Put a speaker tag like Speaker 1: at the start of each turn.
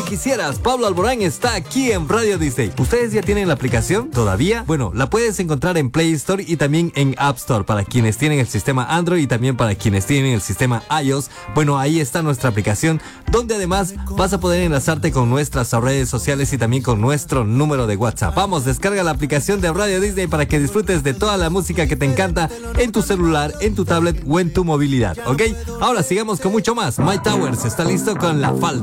Speaker 1: quisieras. Pablo Alborán está aquí en Radio Disney. ¿Ustedes ya tienen la aplicación? ¿Todavía? Bueno, la puedes encontrar en Play Store y también en App Store para quienes tienen el sistema Android y también para quienes tienen el sistema iOS. Bueno, ahí está nuestra aplicación, donde además vas a poder enlazarte con nuestras redes sociales y también con nuestro número de WhatsApp. Vamos, descarga la aplicación de Radio Disney para que disfrutes de toda la música que te encanta en tu celular, en tu tablet o en tu movilidad, ¿ok? Ahora sigamos con mucho más. My Towers está listo con La Falda.